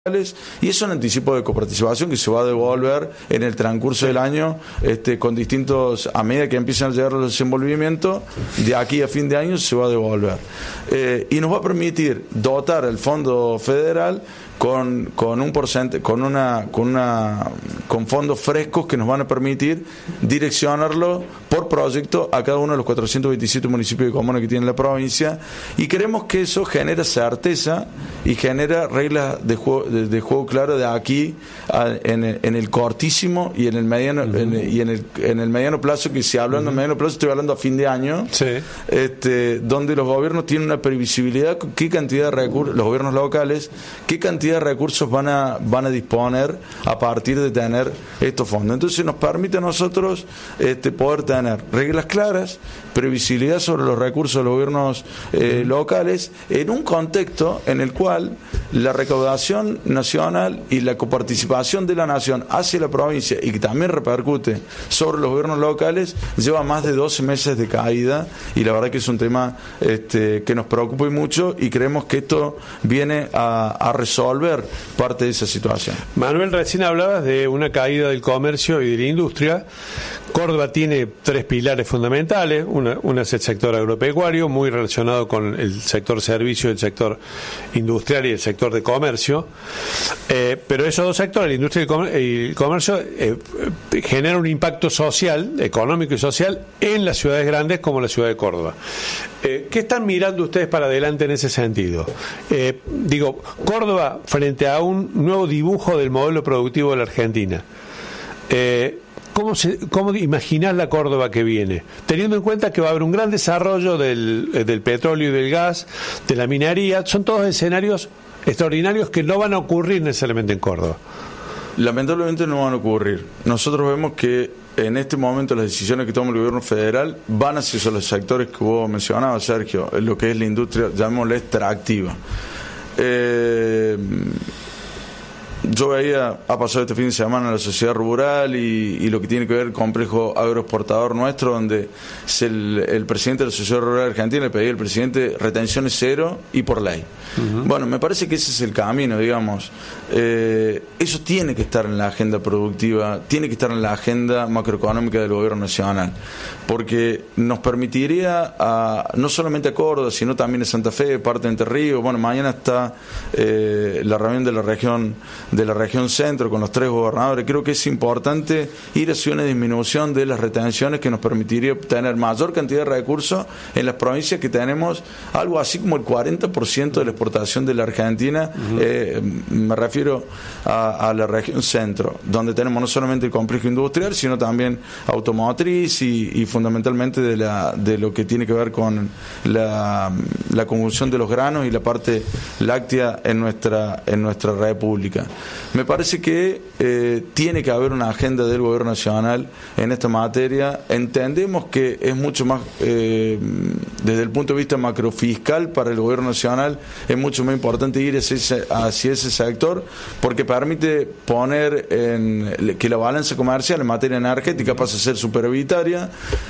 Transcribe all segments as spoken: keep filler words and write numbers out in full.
y es un anticipo de coparticipación que se va a devolver en el transcurso del año, este, con distintos, a medida que empiezan a llegar los desenvolvimientos, de aquí a fin de año se va a devolver. Eh, y nos va a permitir dotar el Fondo Federal con, con un porcentaje, con una, con una, con fondos frescos que nos van a permitir direccionarlo por proyecto a cada uno de los cuatrocientos veintisiete municipios y comunas que tiene la provincia, y queremos que eso genere certeza y genera reglas de juego, de, de juego claro de aquí a, en, el, en el cortísimo y en el mediano uh-huh. en, y en el, en el mediano plazo, que si hablando uh-huh. en mediano plazo estoy hablando a fin de año, sí. este, donde los gobiernos tienen una previsibilidad, qué cantidad de recursos, los gobiernos locales, qué cantidad de recursos van a, van a disponer a partir de tener estos fondos. Entonces nos permite a nosotros este, poder tener reglas claras, previsibilidad sobre los recursos de los gobiernos eh, locales, en un contexto en el cual la recaudación nacional y la coparticipación de la nación hacia la provincia, y que también repercute sobre los gobiernos locales, lleva más de doce meses de caída, y la verdad que es un tema este, que nos preocupa mucho, y creemos que esto viene a, a resolver parte de esa situación. Manuel, recién hablabas de una caída del comercio y de la industria. Córdoba tiene tres pilares fundamentales. Una, una es el sector agropecuario, muy relacionado con el sector servicio, el sector industrial y el sector de comercio. Eh, pero esos dos sectores, la industria y el comercio, eh, generan un impacto social, económico y social en las ciudades grandes como la ciudad de Córdoba. Eh, ¿Qué están mirando ustedes para adelante en ese sentido? Eh, digo, Córdoba frente a un nuevo dibujo del modelo productivo de la Argentina. Eh, ¿Cómo, se, ¿Cómo imaginar la Córdoba que viene? Teniendo en cuenta que va a haber un gran desarrollo del, del petróleo y del gas, de la minería, son todos escenarios extraordinarios que no van a ocurrir necesariamente en Córdoba. Lamentablemente no van a ocurrir. Nosotros vemos que en este momento las decisiones que toma el gobierno federal van hacia esos los sectores que vos mencionabas, Sergio, lo que es la industria, llamémosla extractiva. Eh... Yo veía, ha pasado este fin de semana la sociedad rural y, y lo que tiene que ver el complejo agroexportador nuestro, donde es el, el presidente de la sociedad rural argentina le pedía al presidente retenciones cero y por ley. Uh-huh. Bueno, me parece que ese es el camino, digamos. Eh, eso tiene que estar en la agenda productiva, tiene que estar en la agenda macroeconómica del gobierno nacional, porque nos permitiría a, no solamente a Córdoba, sino también a Santa Fe, parte de Entre Ríos. Bueno, mañana está eh, la reunión de la región de la región centro con los tres gobernadores. Creo que es importante ir hacia una disminución de las retenciones que nos permitiría obtener mayor cantidad de recursos en las provincias que tenemos algo así como el cuarenta por ciento de la exportación de la Argentina. Uh-huh. eh, me refiero a, a la región centro, donde tenemos no solamente el complejo industrial, sino también automotriz y, y fundamentalmente de, la, de lo que tiene que ver con la, la conjunción de los granos y la parte láctea en nuestra, en nuestra república. Me parece que eh, tiene que haber una agenda del gobierno nacional en esta materia. Entendemos que es mucho más, eh, desde el punto de vista macrofiscal, para el gobierno nacional es mucho más importante ir hacia ese, hacia ese sector, porque permite poner en, que la balanza comercial en materia energética pase a ser superavitaria,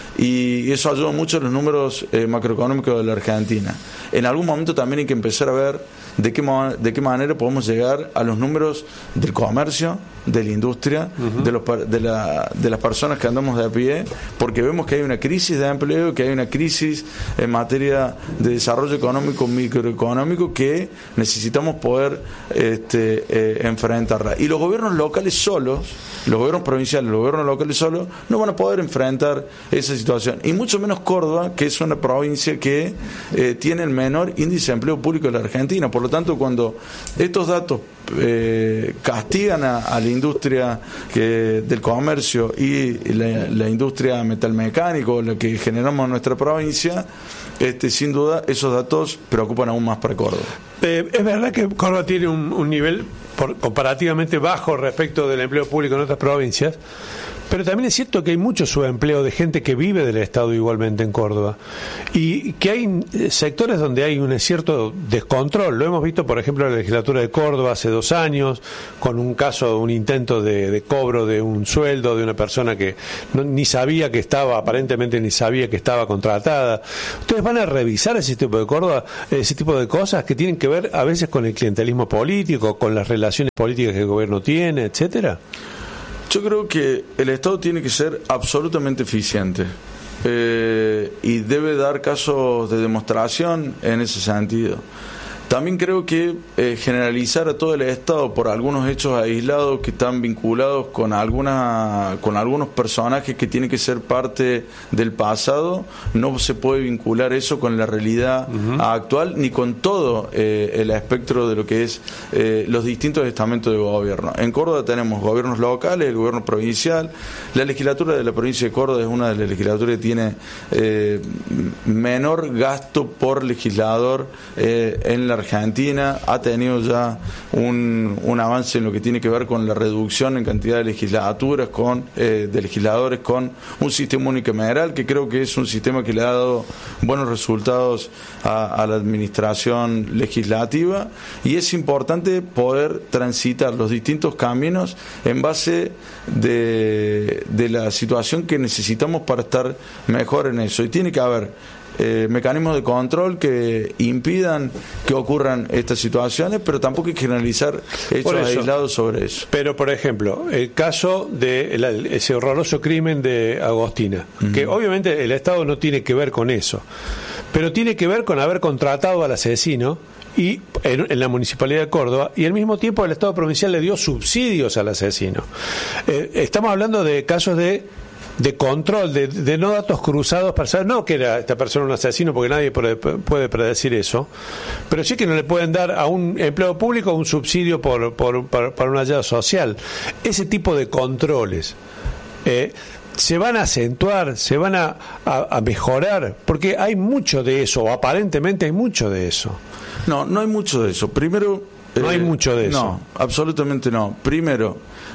y eso ayuda mucho a los números eh, macroeconómicos de la Argentina. En algún momento también hay que empezar a ver de qué, de qué manera podemos llegar a los números del comercio, de la industria, uh-huh. de, los, de, la, de las personas que andamos de a pie, porque vemos que hay una crisis de empleo, que hay una crisis en materia de desarrollo económico, microeconómico, que necesitamos poder este, eh, enfrentarla. Y los gobiernos locales solos, los gobiernos provinciales, los gobiernos locales solos, no van a poder enfrentar esa situación. Y mucho menos Córdoba, que es una provincia que eh, tiene el menor índice de empleo público de la Argentina. Por lo tanto, cuando estos datos eh, castigan a, a la industria que, del comercio y la, la industria metalmecánico, la que generamos en nuestra provincia, este, sin duda esos datos preocupan aún más para Córdoba. Eh, es verdad que Córdoba tiene un, un nivel por, comparativamente bajo respecto del empleo público en otras provincias, Pero también es cierto que hay mucho subempleo de gente que vive del Estado igualmente en Córdoba. Y que hay sectores donde hay un cierto descontrol. Lo hemos visto, por ejemplo, en la legislatura de Córdoba hace dos años, con un caso, un intento de, de cobro de un sueldo de una persona que no, ni sabía que estaba, aparentemente ni sabía que estaba contratada. ¿Ustedes van a revisar ese tipo de Córdoba, ese tipo de cosas que tienen que ver a veces con el clientelismo político, con las relaciones políticas que el gobierno tiene, etcétera? Yo creo que el Estado tiene que ser absolutamente eficiente eh, y debe dar casos de demostración en ese sentido. También creo que eh, generalizar a todo el Estado por algunos hechos aislados que están vinculados con alguna, con algunos personajes que tienen que ser parte del pasado, no se puede vincular eso con la realidad uh-huh. actual ni con todo eh, el espectro de lo que es eh, los distintos estamentos de gobierno. En Córdoba tenemos gobiernos locales, el gobierno provincial. La legislatura de la provincia de Córdoba es una de las legislaturas que tiene eh, menor gasto por legislador eh, en la Argentina. Ha tenido ya un, un avance en lo que tiene que ver con la reducción en cantidad de legislaturas, con eh, de legisladores, con un sistema unicameral que creo que es un sistema que le ha dado buenos resultados a, a la administración legislativa, y es importante poder transitar los distintos caminos en base de, de la situación que necesitamos para estar mejor en eso, y tiene que haber Eh, mecanismos de control que impidan que ocurran estas situaciones, pero tampoco hay que generalizar hechos aislados sobre eso. Pero, por ejemplo, el caso de el, ese horroroso crimen de Agostina, uh-huh. que obviamente el Estado no tiene que ver con eso, pero tiene que ver con haber contratado al asesino y en, en la Municipalidad de Córdoba, y al mismo tiempo el Estado provincial le dio subsidios al asesino. Eh, estamos hablando de casos de de control, de, de no datos cruzados para saber, no que era esta persona un asesino, porque nadie puede, puede predecir eso, pero sí que no le pueden dar a un empleado público un subsidio por, por, por, para una ayuda social. Ese tipo de controles eh, se van a acentuar, se van a, a, a mejorar, porque hay mucho de eso, o aparentemente hay mucho de eso. No, no hay mucho de eso. Primero... No eh, hay mucho de eso. No, absolutamente no. Primero,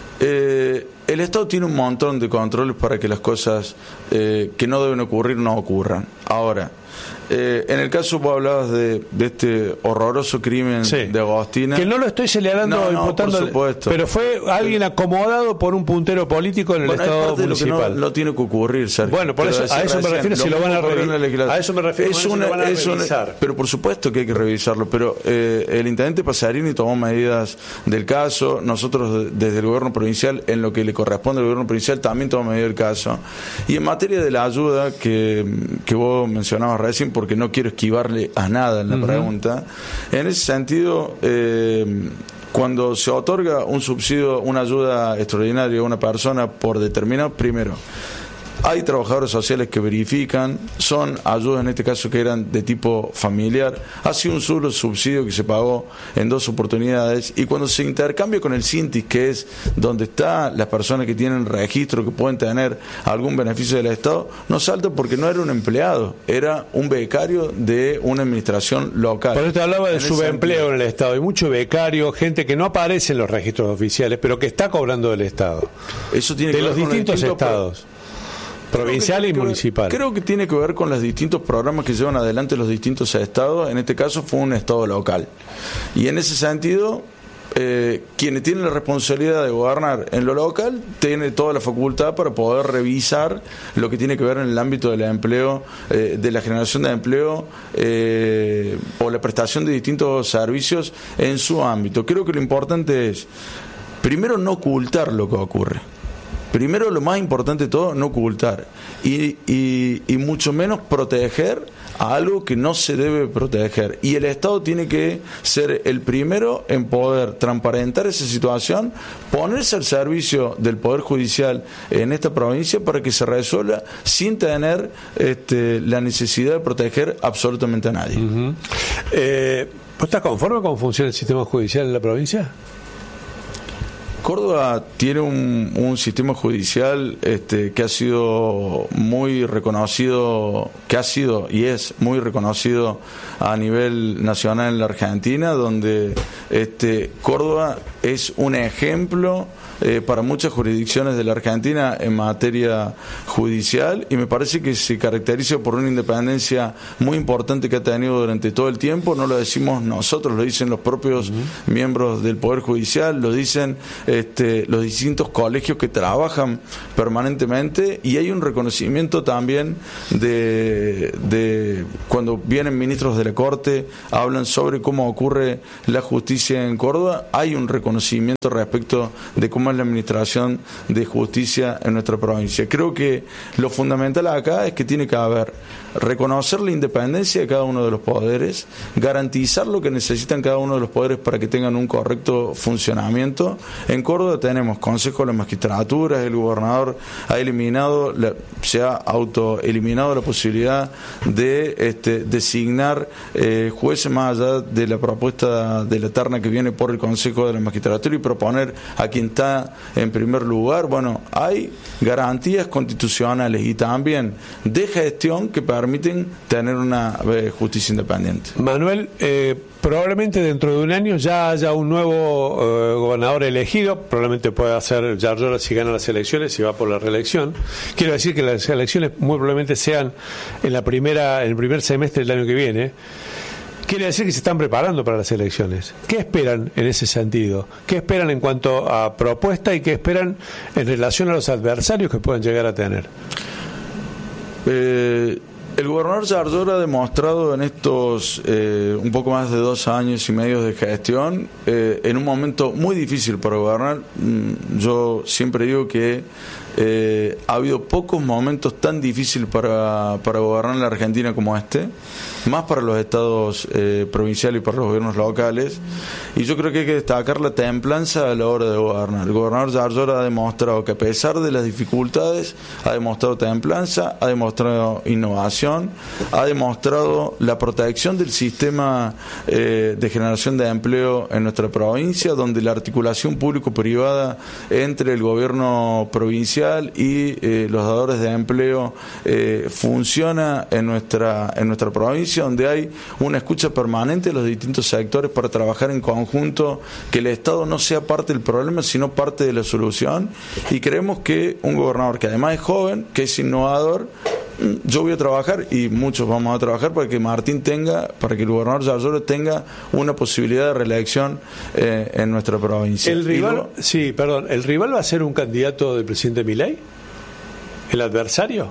eh, el Estado tiene un montón de controles para que las cosas eh, que no deben ocurrir no ocurran. Ahora, eh, en el caso vos hablabas de, de este horroroso crimen sí. de Agostina. Que no lo estoy señalando o no, imputando, no, pero fue alguien acomodado por un puntero político en el bueno, Estado municipal. Lo que no, no tiene que ocurrir, Sergio. Bueno, por eso, a eso me refiero si lo van a revisar. A eso me refiero es una, si lo van a es revisar. Una, pero por supuesto que hay que revisarlo. Pero eh, el intendente Pasarini tomó medidas del caso. Nosotros desde el gobierno provincial, en lo que le corresponde al gobierno provincial, también tomamos medidas del caso. Y en materia de la ayuda que, que vos mencionabas recién, porque no quiero esquivarle a nada en la uh-huh. pregunta, en ese sentido, eh, cuando se otorga un subsidio, una ayuda extraordinaria a una persona por determinado, primero, hay trabajadores sociales que verifican, son ayudas en este caso que eran de tipo familiar, ha sido un solo subsidio que se pagó en dos oportunidades, y cuando se intercambia con el Sintis, que es donde están las personas que tienen registro, que pueden tener algún beneficio del Estado, no salta porque no era un empleado, era un becario de una administración local. Por eso te hablaba de subempleo en el Estado, hay mucho becario, gente que no aparece en los registros oficiales, pero que está cobrando del Estado. Eso tiene de que los ver distintos con estados. Pro- provincial y municipal. Creo que tiene que ver con los distintos programas que llevan adelante los distintos estados. En este caso fue un estado local. Y en ese sentido, eh, quienes tienen la responsabilidad de gobernar en lo local tienen toda la facultad para poder revisar lo que tiene que ver en el ámbito del empleo, eh, de la generación de empleo eh, o la prestación de distintos servicios en su ámbito. Creo que lo importante es, primero, no ocultar lo que ocurre. Primero, lo más importante de todo, no ocultar y, y, y mucho menos proteger a algo que no se debe proteger. Y el Estado tiene que ser el primero en poder transparentar esa situación, ponerse al servicio del Poder Judicial en esta provincia para que se resuelva sin tener este, la necesidad de proteger absolutamente a nadie. Uh-huh. eh, ¿Vos estás conforme con cómo funciona el sistema judicial en la provincia? Córdoba tiene un, un sistema judicial este, que ha sido muy reconocido, que ha sido y es muy reconocido a nivel nacional en la Argentina, donde este, Córdoba es un ejemplo eh, para muchas jurisdicciones de la Argentina en materia judicial, y me parece que se caracteriza por una independencia muy importante que ha tenido durante todo el tiempo. No lo decimos nosotros, lo dicen los propios uh-huh. miembros del Poder Judicial, lo dicen este, los distintos colegios que trabajan permanentemente, y hay un reconocimiento también de, de cuando vienen ministros de la Corte, hablan sobre cómo ocurre la justicia en Córdoba, hay un reconocimiento respecto de cómo es la administración de justicia en nuestra provincia. Creo que lo fundamental acá es que tiene que haber reconocer la independencia de cada uno de los poderes, garantizar lo que necesitan cada uno de los poderes para que tengan un correcto funcionamiento. En Córdoba tenemos Consejo de la Magistratura, el gobernador ha eliminado, la, se ha autoeliminado la posibilidad de este, designar eh, jueces más allá de la propuesta de la terna que viene por el Consejo de la Magistratura y proponer a quien está en primer lugar. Bueno, hay garantías constitucionales y también de gestión que permiten tener una eh, justicia independiente. Manuel, eh, probablemente dentro de un año ya haya un nuevo eh, gobernador elegido, probablemente pueda ser Yarlora si gana las elecciones y va por la reelección. Quiero decir que las elecciones muy probablemente sean en la primera, en el primer semestre del año que viene. Quiere decir que se están preparando para las elecciones. ¿Qué esperan en ese sentido? ¿Qué esperan en cuanto a propuesta y qué esperan en relación a los adversarios que puedan llegar a tener? Eh, el gobernador Yarlora ha demostrado en estos eh, un poco más de dos años y medio de gestión, eh, en un momento muy difícil para gobernar. Yo siempre digo que eh, ha habido pocos momentos tan difíciles para, para gobernar la Argentina como este, más para los estados eh, provinciales y para los gobiernos locales, y yo creo que hay que destacar la templanza a la hora de gobernar. El gobernador Yarlora ha demostrado que a pesar de las dificultades ha demostrado templanza, ha demostrado innovación, ha demostrado la protección del sistema eh, de generación de empleo en nuestra provincia, donde la articulación público-privada entre el gobierno provincial y eh, los dadores de empleo eh, funciona en nuestra en nuestra provincia, donde hay una escucha permanente de los distintos sectores para trabajar en conjunto, que el Estado no sea parte del problema, sino parte de la solución. Y creemos que un gobernador que además es joven, que es innovador, yo voy a trabajar y muchos vamos a trabajar para que Martín tenga, para que el gobernador Yarlora tenga una posibilidad de reelección eh, en nuestra provincia. El rival, luego, sí, perdón, ¿el rival va a ser un candidato del presidente Milei? ¿El adversario?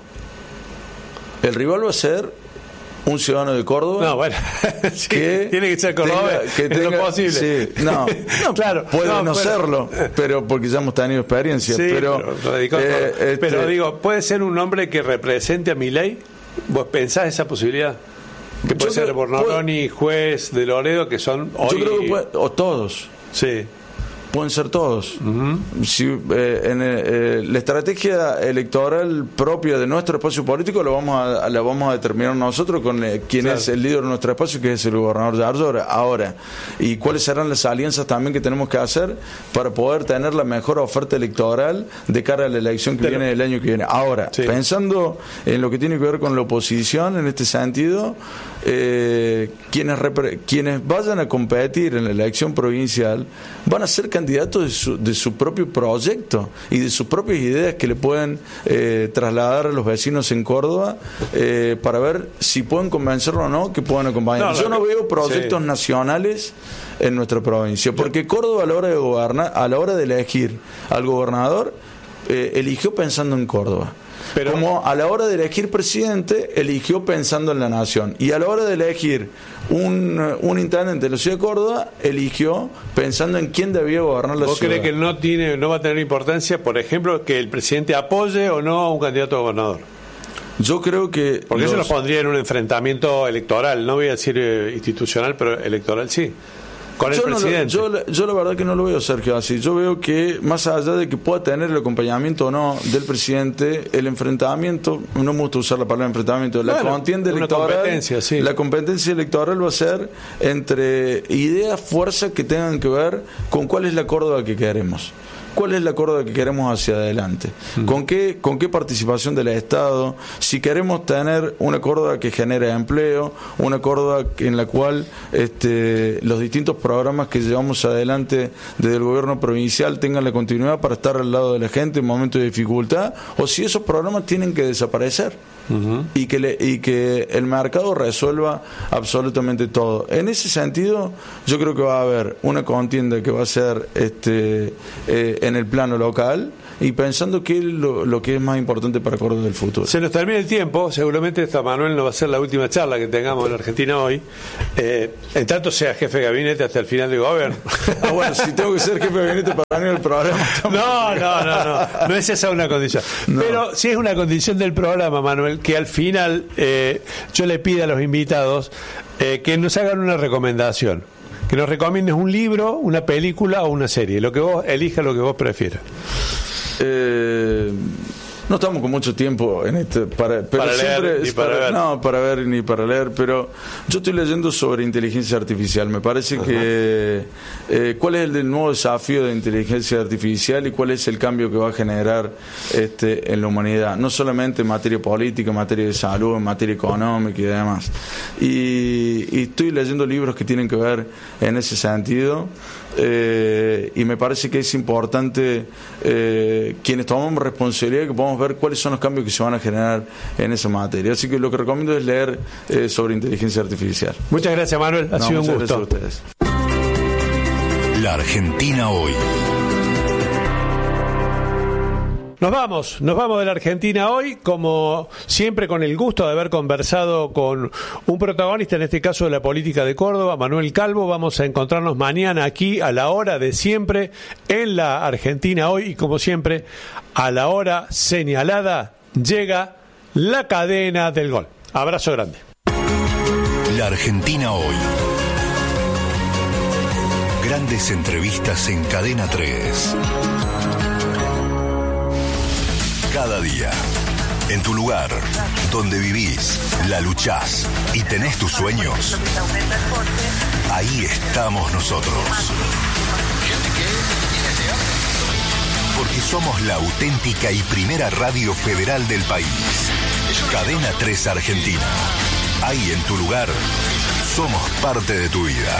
El rival va a ser un ciudadano de Córdoba. No, bueno, sí, que tiene que ser Córdoba, que tenga, es lo posible. Sí, no, no claro, puede no, no pero, serlo, pero porque ya hemos tenido experiencia. Sí, pero, pero, radicó, eh, este, pero digo, ¿puede ser un hombre que represente a Milei? ¿Vos pensás esa posibilidad? Que puede ser Bornoloni, juez de Loredo, que son hoy... Yo creo que puede, o todos. Sí. Pueden ser todos. Uh-huh. Si, eh, en, eh, la estrategia electoral propia de nuestro espacio político la vamos a, la vamos a determinar nosotros con eh, quién claro. es el líder de nuestro espacio, que es el gobernador Yarlora. Ahora, y cuáles serán las alianzas también que tenemos que hacer para poder tener la mejor oferta electoral de cara a la elección que Pero, viene el año que viene. Ahora, sí. pensando en lo que tiene que ver con la oposición en este sentido, eh, quienes, repre- quienes vayan a competir en la elección provincial van a ser candidatos de su, de su propio proyecto y de sus propias ideas que le pueden eh, trasladar a los vecinos en Córdoba eh, para ver si pueden convencerlo o no que puedan acompañar. No, Yo no veo proyectos sí. nacionales en nuestra provincia, porque Córdoba a la hora de gobernar, a la hora de elegir al gobernador, eh, eligió pensando en Córdoba. Pero, como a la hora de elegir presidente, eligió pensando en la nación. Y a la hora de elegir un, un intendente de la ciudad de Córdoba, eligió pensando en quién debía gobernar la ¿Vos ciudad. ¿Vos crees que no, tiene, no va a tener importancia, por ejemplo, que el presidente apoye o no a un candidato a gobernador? Yo creo que... Porque los... eso lo pondría en un enfrentamiento electoral, no voy a decir eh, institucional, pero electoral sí. Con el yo presidente. No lo, yo, yo la verdad que no lo veo, Sergio, así. Yo veo que más allá de que pueda tener el acompañamiento o no del presidente, el enfrentamiento, no me gusta usar la palabra enfrentamiento, la bueno, contienda electoral, competencia, sí. la competencia electoral va a ser entre ideas, fuerzas que tengan que ver con cuál es la Córdoba que queremos. cuál es la Córdoba que queremos hacia adelante, uh-huh. con qué con qué participación del Estado, si queremos tener una Córdoba que genere empleo, una Córdoba en la cual este, los distintos programas que llevamos adelante desde el gobierno provincial tengan la continuidad para estar al lado de la gente en momentos de dificultad, o si esos programas tienen que desaparecer. Uh-huh. y que le, y que el mercado resuelva absolutamente todo. En ese sentido, yo creo que va a haber una contienda que va a ser este eh, en el plano local, y pensando que es lo, lo que es más importante para Córdoba del futuro. Se nos termina el tiempo, seguramente esta, Manuel, no va a ser la última charla que tengamos en la Argentina hoy, eh, en tanto sea jefe de gabinete hasta el final del gobierno. Ah, bueno, si tengo que ser jefe de gabinete para venir al programa. No, no, no, no, no es esa una condición. No. Pero sí es una condición del programa, Manuel, que al final eh, yo le pido a los invitados eh, que nos hagan una recomendación, que nos recomiendes un libro, una película o una serie, lo que vos elija, lo que vos prefieras. Eh, no estamos con mucho tiempo en este para, pero para siempre leer, es para, para ver. No, para ver ni para leer, pero yo estoy leyendo sobre inteligencia artificial. Me parece Ajá. que eh, cuál es el nuevo desafío de inteligencia artificial y cuál es el cambio que va a generar este en la humanidad, no solamente en materia política, en materia de salud, en materia económica y demás. Y, y estoy leyendo libros que tienen que ver en ese sentido. Eh, y me parece que es importante eh, quienes tomamos responsabilidad que podamos ver cuáles son los cambios que se van a generar en esa materia. Así que lo que recomiendo es leer eh, sobre inteligencia artificial. Muchas gracias, Manuel, ha no, sido un gusto. Gracias a ustedes. La Argentina hoy. Nos vamos, nos vamos de la Argentina hoy, como siempre con el gusto de haber conversado con un protagonista, en este caso de la política de Córdoba, Manuel Calvo. Vamos a encontrarnos mañana aquí a la hora de siempre en la Argentina hoy, y como siempre a la hora señalada llega la cadena del gol. Abrazo grande. La Argentina hoy. Grandes entrevistas en Cadena tres. Cada día, en tu lugar, donde vivís, la luchás y tenés tus sueños, ahí estamos nosotros. Porque somos la auténtica y primera radio federal del país. Cadena tres Argentina. Ahí en tu lugar, somos parte de tu vida.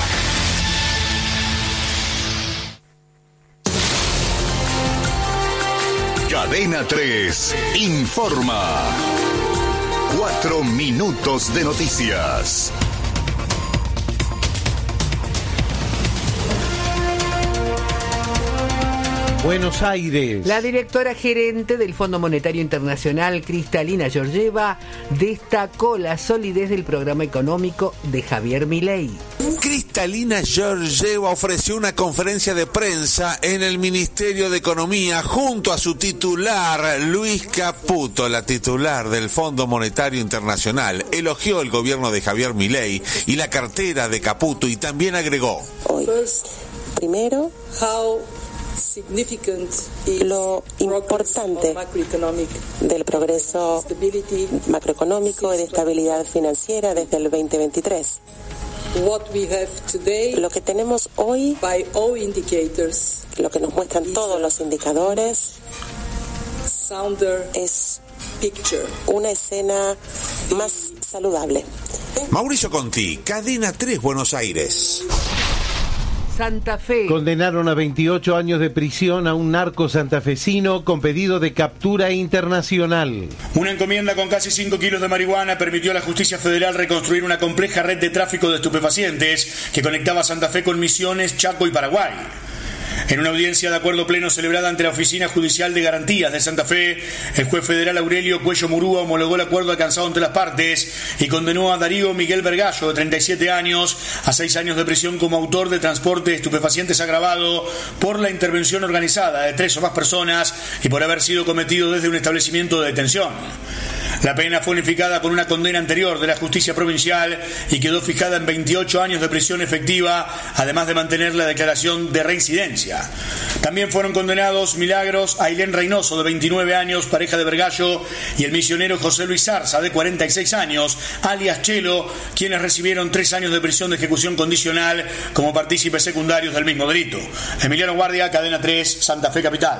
Cadena tres informa. Cuatro minutos de noticias. Buenos Aires. La directora gerente del Fondo Monetario Internacional, Cristalina Georgieva, destacó la solidez del programa económico de Javier Milei. Cristalina Georgieva ofreció una conferencia de prensa en el Ministerio de Economía junto a su titular, Luis Caputo, la titular del Fondo Monetario Internacional. Elogió el gobierno de Javier Milei y la cartera de Caputo y también agregó: Hoy, primero, lo importante del progreso macroeconómico y de estabilidad financiera desde el veinte veintitrés. Lo que tenemos hoy, lo que nos muestran todos los indicadores, es una escena más saludable. Mauricio Conti, Cadena tres, Buenos Aires. Santa Fe. Condenaron a veintiocho años de prisión a un narco santafesino con pedido de captura internacional. Una encomienda con casi cinco kilos de marihuana permitió a la justicia federal reconstruir una compleja red de tráfico de estupefacientes que conectaba Santa Fe con Misiones, Chaco y Paraguay. En una audiencia de acuerdo pleno celebrada ante la Oficina Judicial de Garantías de Santa Fe, el juez federal Aurelio Cuello Murúa homologó el acuerdo alcanzado entre las partes y condenó a Darío Miguel Vergallo, de treinta y siete años, a seis años de prisión como autor de transporte de estupefacientes agravado por la intervención organizada de tres o más personas y por haber sido cometido desde un establecimiento de detención. La pena fue unificada con una condena anterior de la justicia provincial y quedó fijada en veintiocho años de prisión efectiva, además de mantener la declaración de reincidencia. También fueron condenados Milagros Ailén Reynoso, de veintinueve años, pareja de Vergallo, y el misionero José Luis Zarza, de cuarenta y seis años, alias Chelo, quienes recibieron tres años de prisión de ejecución condicional como partícipes secundarios del mismo delito. Emiliano Guardia, Cadena tres, Santa Fe Capital.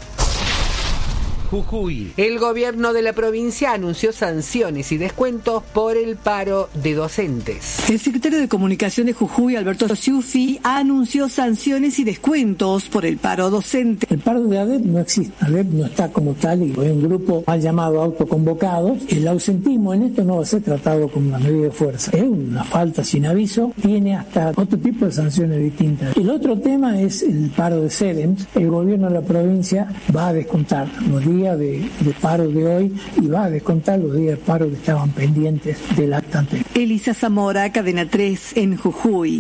Jujuy. El gobierno de la provincia anunció sanciones y descuentos por el paro de docentes. El secretario de Comunicación de Jujuy, Alberto Ciuffi, anunció sanciones y descuentos por el paro docente. El paro de A D E P no existe. A D E P no está como tal y es un grupo mal llamado autoconvocados. El ausentismo en esto no va a ser tratado como una medida de fuerza. Es una falta sin aviso. Tiene hasta otro tipo de sanciones distintas. El otro tema es el paro de SEDEMS. El gobierno de la provincia va a descontar los días De, de paro de hoy y va a descontar los días de paro que estaban pendientes del acta anterior. Elisa Zamora, Cadena tres en Jujuy.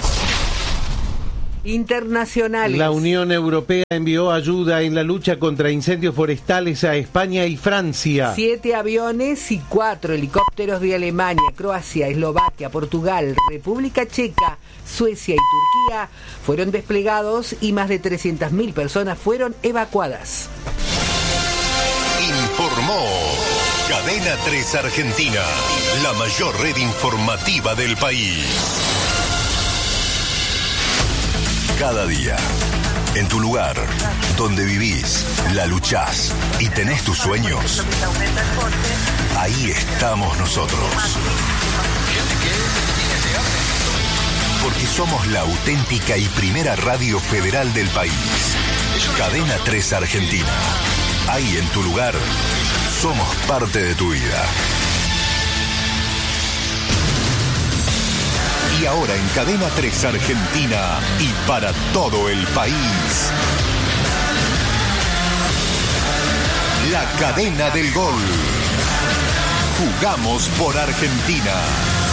Internacionales. La Unión Europea envió ayuda en la lucha contra incendios forestales a España y Francia. Siete aviones y cuatro helicópteros de Alemania, Croacia, Eslovaquia, Portugal, República Checa, Suecia y Turquía fueron desplegados y más de trescientas mil personas fueron evacuadas. Informó Cadena tres Argentina, la mayor red informativa del país. Cada día, en tu lugar, donde vivís, la luchás y tenés tus sueños, ahí estamos nosotros. Porque somos la auténtica y primera radio federal del país. Cadena tres Argentina. Ahí en tu lugar, somos parte de tu vida. Y ahora en Cadena tres Argentina y para todo el país, la cadena del gol. Jugamos por Argentina.